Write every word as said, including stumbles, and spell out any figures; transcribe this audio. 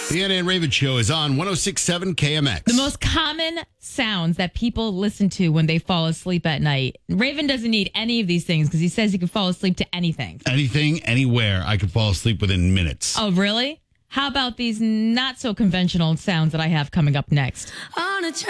The Anna and Raven Show is on one oh six point seven K M X. The most common sounds that people listen to when they fall asleep at night. Raven doesn't need any of these things because he says he can fall asleep to anything. Anything, anywhere, I could fall asleep within minutes. Oh, really? How about these not so conventional sounds that I have coming up next? On a